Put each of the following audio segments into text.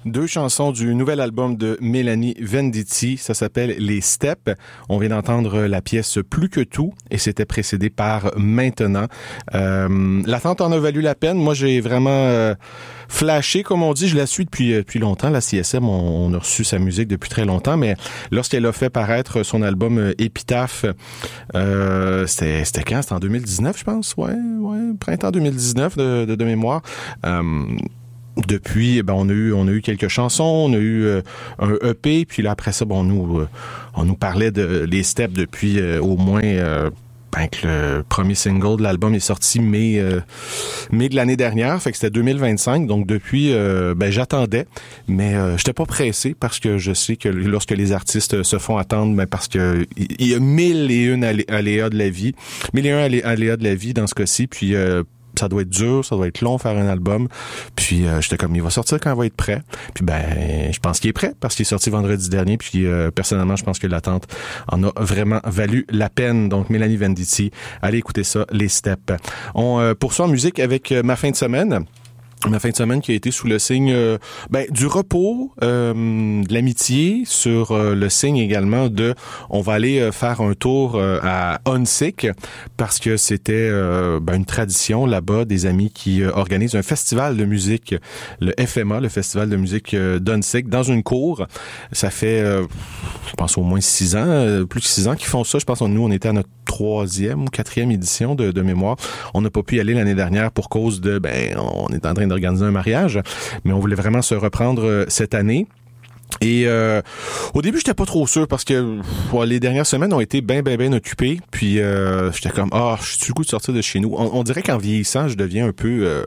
Deux chansons du nouvel album de Mélanie Venditti. Ça s'appelle Les Steps. On vient d'entendre la pièce Plus que tout et c'était précédé par Maintenant. L'attente en a valu la peine. Moi, j'ai vraiment flashé, comme on dit. Je la suis depuis longtemps. La CSM, on a reçu sa musique depuis très longtemps, mais lorsqu'elle a fait paraître son album Épitaphe, c'était quand? C'était en 2019, je pense? Ouais, printemps 2019 de mémoire. Depuis, on a eu quelques chansons, on a eu un EP, puis là après ça, on nous parlait de les steps depuis au moins que le premier single de l'album est sorti mai de l'année dernière, fait que c'était 2025. Donc depuis, j'attendais, mais j'étais pas pressé parce que je sais que lorsque les artistes se font attendre, parce que il y a 1001 aléas de la vie, 1001 aléas de la vie dans ce cas-ci, puis ça doit être dur, ça doit être long faire un album. Puis j'étais comme, il va sortir quand il va être prêt. Puis je pense qu'il est prêt parce qu'il est sorti vendredi dernier. Puis personnellement, je pense que l'attente en a vraiment valu la peine. Donc Mélanie Venditti, allez écouter ça, Les Steps. On poursuit en musique avec Ma fin de semaine. Ma fin de semaine qui a été sous le signe du repos, de l'amitié, sur le signe également de on va aller faire un tour à Huntsic parce que c'était une tradition là-bas, des amis qui organisent un festival de musique, le FMA, le festival de musique d'Huntsic, dans une cour. Ça fait je pense au moins 6 ans, plus de 6 ans qu'ils font ça. Je pense que nous on était à notre 3e ou 4e édition de mémoire. On n'a pas pu y aller l'année dernière pour cause de on est en train d'organiser un mariage, mais on voulait vraiment se reprendre cette année. Et au début, j'étais pas trop sûr parce que les dernières semaines ont été bien occupées. Puis j'étais comme je suis du goût de sortir de chez nous. On dirait qu'en vieillissant, je deviens un peu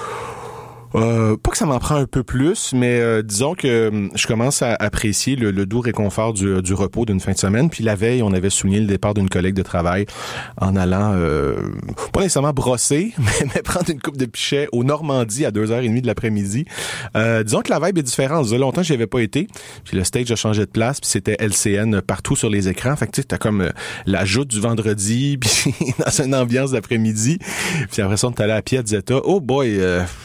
pas que ça m'en prend un peu plus, mais disons que je commence à apprécier le doux réconfort du repos d'une fin de semaine. Puis la veille, on avait souligné le départ d'une collègue de travail en allant pas nécessairement brosser, mais prendre une coupe de pichet au Normandie à 2h30 de l'après-midi. Disons que la vibe est différente. Ça faisait longtemps que j'y avais pas été. Puis le stage a changé de place, puis c'était LCN partout sur les écrans. Fait que tu sais, t'as comme la joute du vendredi, puis dans une ambiance d'après-midi. Puis après ça, on est allé à Piazzetta. Oh boy!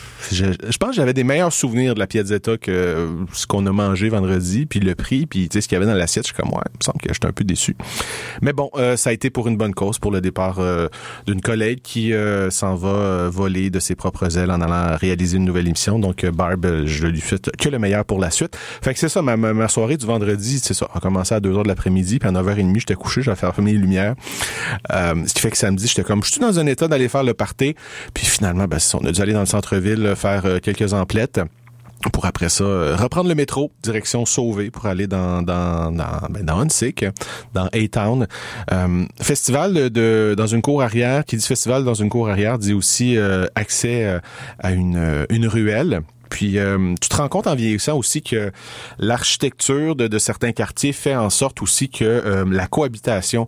Je pense que j'avais des meilleurs souvenirs de la Piazzetta que ce qu'on a mangé vendredi, puis le prix, puis tu sais ce qu'il y avait dans l'assiette. Je suis comme, il me semble que j'étais un peu déçu. Mais bon, ça a été pour une bonne cause, pour le départ d'une collègue qui s'en va voler de ses propres ailes en allant réaliser une nouvelle émission. Donc, Barb, je lui souhaite que le meilleur pour la suite. Fait que c'est ça, ma soirée du vendredi, c'est ça, a commencé à 2h de l'après-midi, puis à 9h30, j'étais couché, j'avais fermé les lumières. Ce qui fait que samedi, j'étais comme, je suis dans un état d'aller faire le party, puis finalement, on a dû aller dans le centre-ville faire quelques emplettes pour après ça reprendre le métro direction Sauvé pour aller dans Huntsic, dans A-Town. Festival dans une cour arrière. Qui dit festival dans une cour arrière dit aussi accès à une ruelle. Puis tu te rends compte en vieillissant aussi que l'architecture de certains quartiers fait en sorte aussi que la cohabitation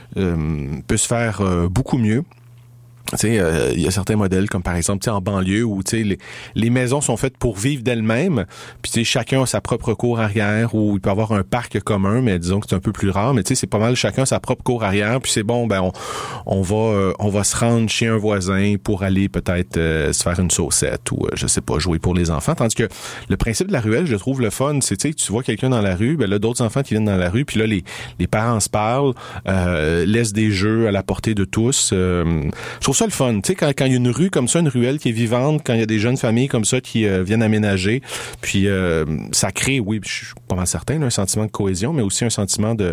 peut se faire beaucoup mieux. Tu sais, il y a certains modèles comme par exemple, tu sais, en banlieue où tu sais les maisons sont faites pour vivre d'elles-mêmes, puis tu sais chacun a sa propre cour arrière où il peut avoir un parc commun, mais disons que c'est un peu plus rare, mais tu sais c'est pas mal chacun sa propre cour arrière, puis c'est bon on va se rendre chez un voisin pour aller peut-être se faire une saucette ou je sais pas, jouer pour les enfants, tandis que le principe de la ruelle, je trouve le fun, c'est tu sais tu vois quelqu'un dans la rue, là d'autres enfants qui viennent dans la rue, puis là les parents se parlent, laissent des jeux à la portée de tous. Je trouve ça le fun, tu sais quand il y a une rue comme ça, une ruelle qui est vivante, quand il y a des jeunes familles comme ça qui viennent aménager, puis ça crée, oui, je suis pas mal certain, un sentiment de cohésion, mais aussi un sentiment de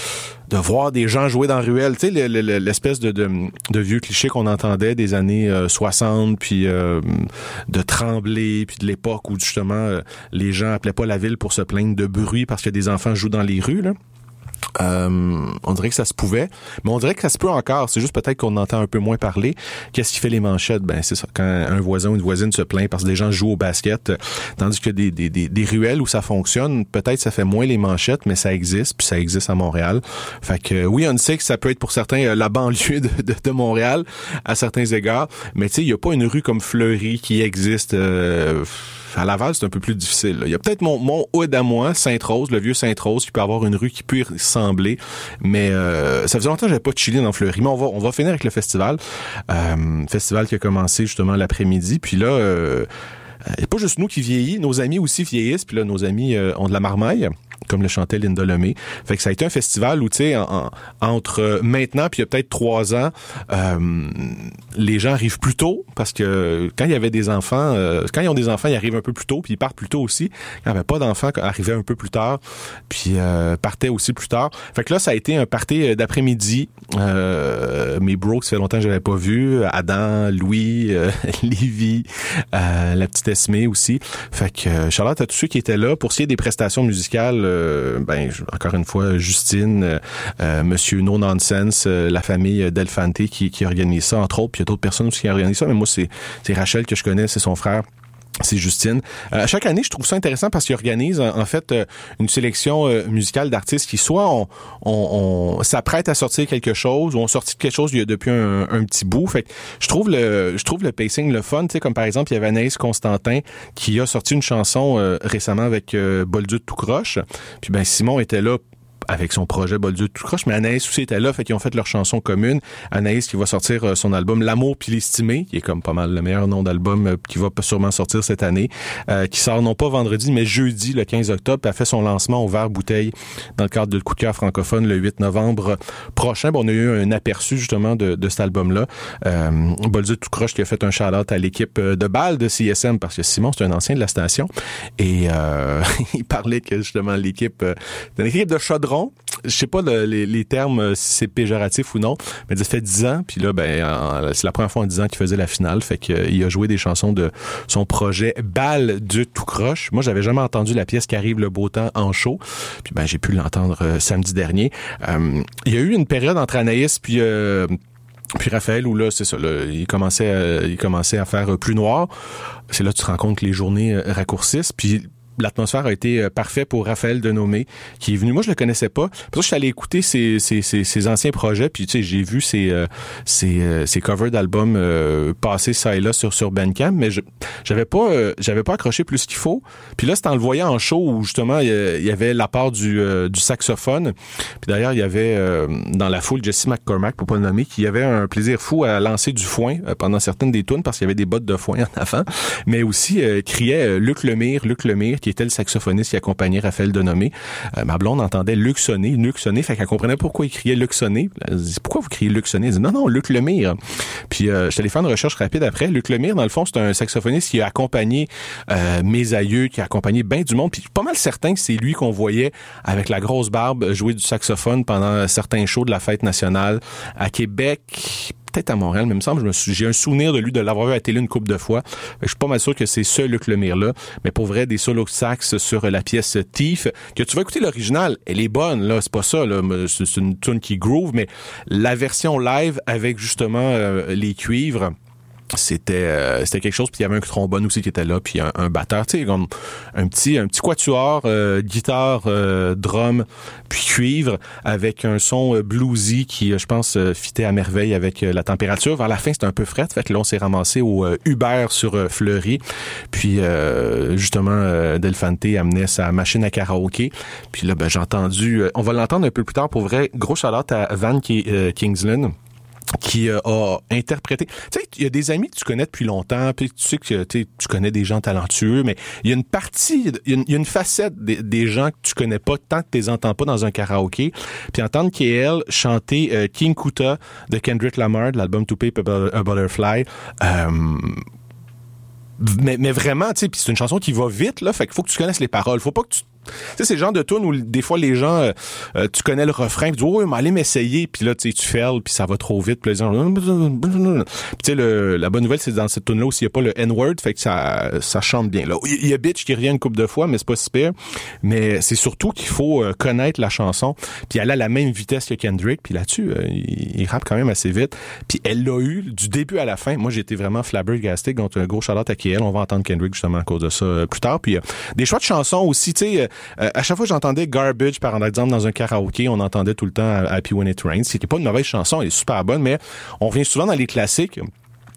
voir des gens jouer dans la ruelle, tu sais l'espèce de vieux cliché qu'on entendait des années 60, puis de Tremblay, puis de l'époque où justement les gens appelaient pas la ville pour se plaindre de bruit parce que des enfants jouent dans les rues là. On dirait que ça se pouvait, mais on dirait que ça se peut encore. C'est juste peut-être qu'on entend un peu moins parler. Qu'est-ce qui fait les manchettes? C'est ça. Quand un voisin ou une voisine se plaint parce que des gens jouent au basket, tandis que des ruelles où ça fonctionne, peut-être ça fait moins les manchettes, mais ça existe, puis ça existe à Montréal. Fait que oui, on sait que ça peut être pour certains la banlieue de Montréal à certains égards, mais tu sais, il y a pas une rue comme Fleury qui existe. À Laval, c'est un peu plus difficile. Il y a peut-être mon hood à moi, Sainte-Rose, le vieux Sainte-Rose, qui peut avoir une rue qui peut y ressembler. Mais ça faisait longtemps que j'avais pas chillé dans Fleury. Mais on va finir avec le festival. Festival qui a commencé justement l'après-midi. Puis là, et pas juste nous qui vieillit, nos amis aussi vieillissent, puis là, nos amis ont de la marmaille, comme le chantait Linda Lemay. Fait que ça a été un festival où, tu sais, entre maintenant puis il y a peut-être 3 ans, les gens arrivent plus tôt, parce que quand il y avait des enfants, quand ils ont des enfants, ils arrivent un peu plus tôt, puis ils partent plus tôt aussi. Quand il n'y avait pas d'enfants, ils arrivaient un peu plus tard, puis partaient aussi plus tard. Fait que là, ça a été un party d'après-midi. Mes bros, ça fait longtemps que je l'avais pas vu. Adam, Louis, Livy, la petite Esmée aussi. Fait que Charlotte à tous ceux qui étaient là. Pour ce qui est des prestations musicales, encore une fois, Justine, Monsieur No Nonsense, la famille Delfante qui organise ça, entre autres, puis il y a d'autres personnes aussi qui organisent ça, mais moi, c'est Rachel que je connais, c'est son frère. C'est Justine. Chaque année, je trouve ça intéressant parce qu'ils organisent en fait une sélection musicale d'artistes qui soit on s'apprête à sortir quelque chose ou ont sorti quelque chose depuis un petit bout. Fait que je trouve le pacing le fun, tu sais, comme par exemple il y avait Anaïs Constantin qui a sorti une chanson récemment avec Bolduc tout croche. Puis ben Simon était là avec son projet Bolduc tout croche, mais Anaïs aussi était là, fait qu'ils ont fait leur chanson commune. Anaïs qui va sortir son album L'amour puis l'estimé, qui est comme pas mal le meilleur nom d'album qui va sûrement sortir cette année, qui sort non pas vendredi, mais jeudi, le 15 octobre, puis a fait son lancement au Vert Bouteille dans le cadre de Coup de cœur francophone le 8 novembre prochain. Bon, on a eu un aperçu justement de cet album-là. Bolduc tout croche qui a fait un shout-out à l'équipe de balle de CSM, parce que Simon, c'est un ancien de la station, et il parlait que justement l'équipe de chaudron. Je sais pas les termes, si c'est péjoratif ou non, mais ça fait 10 ans, puis là, c'est la première fois en 10 ans qu'il faisait la finale, fait qu'il a joué des chansons de son projet Balle de tout croche. Moi, j'avais jamais entendu la pièce Qu'arrive le beau temps en show, puis j'ai pu l'entendre samedi dernier. Il y a eu une période entre Anaïs puis Raphaël, où là, c'est ça, là, il commençait à faire plus noir. C'est là que tu te rends compte que les journées raccourcissent, puis l'atmosphère a été parfaite pour Raphaël Denomé, qui est venu. Moi, je le connaissais pas. Pour ça, je suis allé écouter ses anciens projets, puis tu sais, j'ai vu ses covers d'albums passer ça et là sur Bandcamp, mais j'avais pas accroché plus qu'il faut. Puis là, c'est en le voyant en show où justement il y avait la part du saxophone. Puis d'ailleurs, il y avait dans la foule Jesse McCormack, pour pas le nommer, qui avait un plaisir fou à lancer du foin pendant certaines des tunes parce qu'il y avait des bottes de foin en avant, mais aussi criait Luc Lemire, qui était le saxophoniste qui accompagnait Raphaël Denomé. Ma blonde entendait Luc sonner, fait qu'elle comprenait pourquoi il criait Luc sonner. Elle dit, pourquoi vous criez Luc sonner? Elle dit, non, Luc Lemire. Puis je suis allé faire une recherche rapide après. Luc Lemire, dans le fond, c'est un saxophoniste qui a accompagné mes aïeux, qui a accompagné bien du monde. Puis pas mal certain que c'est lui qu'on voyait avec la grosse barbe jouer du saxophone pendant certains shows de la Fête nationale à Québec, peut-être à Montréal, mais il me semble, j'ai un souvenir de lui de l'avoir vu à la télé une couple de fois. Je suis pas mal sûr que c'est ce Luc Lemire-là, mais pour vrai, des solos sax sur la pièce Thief, que tu vas écouter l'original, elle est bonne, là, c'est pas ça, là, c'est une tune qui groove, mais la version live avec justement les cuivres, c'était quelque chose, puis il y avait un trombone aussi qui était là, puis un batteur, tu sais, comme un petit quatuor, guitare, drum, puis cuivre, avec un son bluesy qui, je pense, fitait à merveille avec la température. Vers la fin, c'était un peu fret, fait que là, on s'est ramassé au Uber sur Fleury, puis justement, Delfante amenait sa machine à karaoké, puis là, j'ai entendu, on va l'entendre un peu plus tard, pour vrai, gros shout-out à Van Kingsland, qui a interprété. Tu sais, il y a des amis que tu connais depuis longtemps, puis tu sais que tu connais des gens talentueux, mais il y a une partie, il y a une facette des gens que tu connais pas tant que tu les entends pas dans un karaoké, puis entendre KL chanter King Kuta de Kendrick Lamar, de l'album To Pimp a Butterfly, mais vraiment, tu sais, puis c'est une chanson qui va vite, là, fait qu'il faut que tu connaisses les paroles. Faut pas que tu... Tu sais, c'est le genre de tune où des fois les gens, tu connais le refrain, tu dis, oh, mais allez m'essayer, puis là, tu sais, tu fails, puis ça va trop vite, puis les gens... Puis tu sais, la bonne nouvelle, c'est dans cette tune-là aussi, il n'y a pas le N-word, fait que ça chante bien. Là, il y a Bitch qui revient une couple de fois, mais c'est pas si pire. Mais c'est surtout qu'il faut connaître la chanson, puis elle a la même vitesse que Kendrick, puis là-dessus, il rappe quand même assez vite. Puis elle l'a eu du début à la fin. Moi, j'ai été vraiment flabbergasté, donc un gros shout-out à KL. On va entendre Kendrick justement à cause de ça plus tard. Puis des choix de chansons aussi, tu sais, à chaque fois que j'entendais Garbage, par exemple, dans un karaoké, on entendait tout le temps Happy When It Rains. C'était pas une mauvaise chanson, elle est super bonne, mais on revient souvent dans les classiques.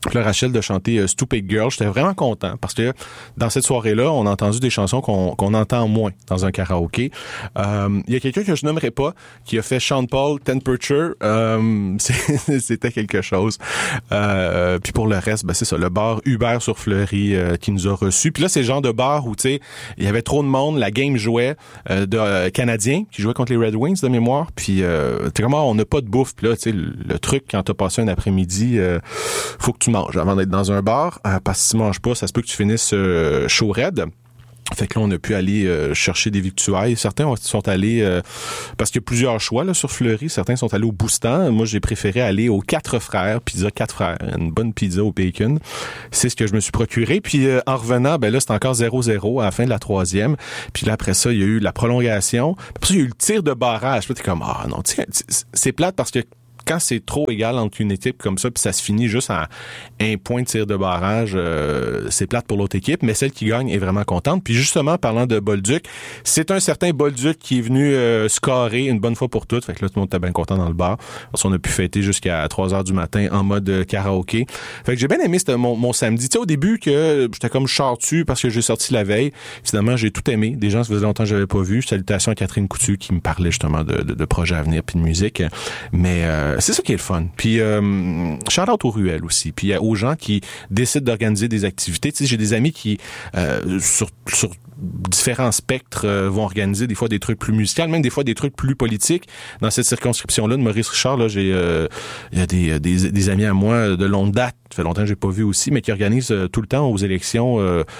Puis là, Rachel de chanter Stupid Girl. J'étais vraiment content parce que dans cette soirée-là, on a entendu des chansons qu'on entend moins dans un karaoké. Il y a quelqu'un que je nommerai pas qui a fait Sean Paul, Temperature. C'était quelque chose. Puis pour le reste, ben c'est ça, le bar Hubert sur Fleury qui nous a reçus. Puis là, c'est le genre de bar où, tu sais, il y avait trop de monde, la game jouait de Canadiens qui jouaient contre les Red Wings de mémoire. Puis t'es comme, on n'a pas de bouffe. Puis là, tu sais, le truc, quand t'as passé un après-midi, faut que tu manges avant d'être dans un bar, parce que si tu manges pas, ça se peut que tu finisses chaud raide. Fait que là, on a pu aller chercher des victuailles. Certains sont allés, parce qu'il y a plusieurs choix là sur Fleury, certains sont allés au Boustan. Moi, j'ai préféré aller aux 4 Frères, pizza 4 Frères, une bonne pizza au bacon. C'est ce que je me suis procuré. Puis en revenant, ben là, c'était encore 0-0 à la fin de la 3e. Puis là, après ça, il y a eu la prolongation. Après ça, il y a eu le tir de barrage. Puis là, t'es comme, non, c'est plate parce que quand c'est trop égal entre une équipe comme ça, puis ça se finit juste à un point de tir de barrage, c'est plate pour l'autre équipe, mais celle qui gagne est vraiment contente. Puis justement, parlant de Bolduc, c'est un certain Bolduc qui est venu scorer une bonne fois pour toutes. Fait que là, tout le monde était bien content dans le bar. Parce qu'on a pu fêter jusqu'à 3h du matin en mode karaoké. Fait que j'ai bien aimé mon samedi. Tu sais, au début, que j'étais comme chartu parce que j'ai sorti la veille. Finalement, j'ai tout aimé. Des gens, ça faisait longtemps que j'avais pas vu. Salutations à Catherine Coutu qui me parlait justement de projets à venir puis de musique. Mais c'est ça qui est le fun. Puis shout-out aux ruelles aussi. Puis aux gens qui décident d'organiser des activités. Tu sais, j'ai des amis qui sur différents spectres vont organiser des fois des trucs plus musicaux, même des fois des trucs plus politiques. Dans cette circonscription-là de Maurice Richard, là, il y a des amis à moi de longue date, ça fait longtemps que j'ai pas vu aussi, mais qui organisent tout le temps aux élections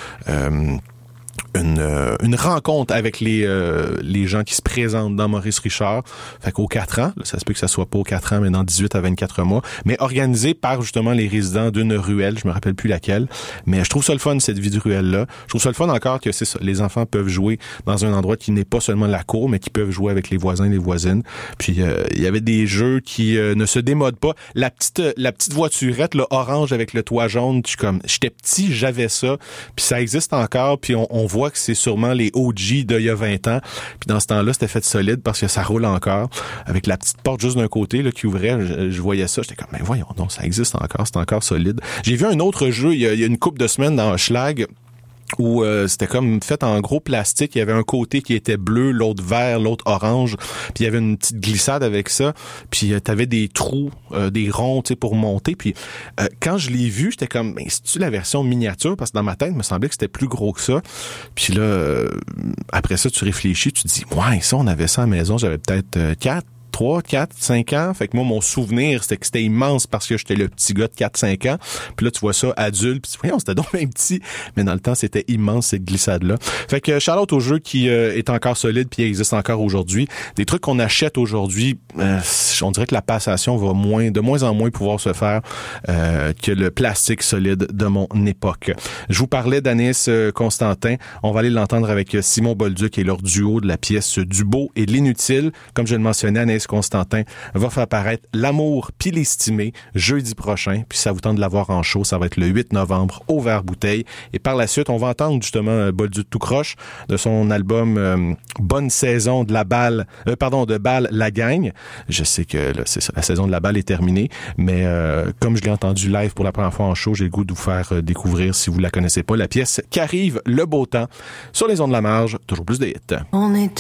une rencontre avec les gens qui se présentent dans Maurice Richard. Fait qu'aux 4 ans, là, ça se peut que ça soit pas aux 4 ans, mais dans 18 à 24 mois, mais organisé par justement les résidents d'une ruelle, je me rappelle plus laquelle, mais je trouve ça le fun, cette vie de ruelle-là. Je trouve ça le fun encore que c'est ça, les enfants peuvent jouer dans un endroit qui n'est pas seulement la cour, mais qui peuvent jouer avec les voisins et les voisines. Puis il y avait des jeux qui ne se démodent pas. La petite voiturette, là, orange avec le toit jaune, j'étais petit, j'avais ça, puis ça existe encore, puis on voit que c'est sûrement les OG d'il y a 20 ans. Puis dans ce temps-là, c'était fait solide parce que ça roule encore. Avec la petite porte juste d'un côté là, qui ouvrait, je voyais ça. J'étais comme, mais voyons donc, ça existe encore, c'est encore solide. J'ai vu un autre jeu il y a une couple de semaines dans Hochelag où c'était comme fait en gros plastique. Il y avait un côté qui était bleu, l'autre vert, l'autre orange. Puis il y avait une petite glissade avec ça. Puis t'avais des trous, des ronds, tu sais, pour monter. Puis quand je l'ai vu, j'étais comme, mais c'est-tu la version miniature? Parce que dans ma tête, il me semblait que c'était plus gros que ça. Puis là, après ça, tu réfléchis, tu te dis, ouais, ça, on avait ça à la maison. J'avais peut-être 3, 4, 5 ans. Fait que moi, mon souvenir, c'était que c'était immense parce que j'étais le petit gars de 4, 5 ans. Puis là, tu vois ça adulte. Puis voyons, c'était donc bien petit. Mais dans le temps, c'était immense, cette glissade-là. Fait que shout-out au jeu qui est encore solide puis existe encore aujourd'hui. Des trucs qu'on achète aujourd'hui, on dirait que la passation va de moins en moins pouvoir se faire que le plastique solide de mon époque. Je vous parlais d'Anaïs Constantin. On va aller l'entendre avec Simon Bolduc et leur duo de la pièce Du beau et de l'inutile. Comme je le mentionnais, Anaïs Constantin va faire paraître L'amour puis l'estimé jeudi prochain. Puis ça vous tente de la voir en show, ça va être le 8 novembre au Vert-Bouteille. Et par la suite, on va entendre justement Bolduc tout croche de son album Bonne saison de la balle, de balle la gagne. Je sais que là, c'est ça, la saison de la balle est terminée, mais comme je l'ai entendu live pour la première fois en show, j'ai le goût de vous faire découvrir, si vous la connaissez pas, la pièce Qu'arrive le beau temps sur les ondes de la marge, toujours plus de hits. On est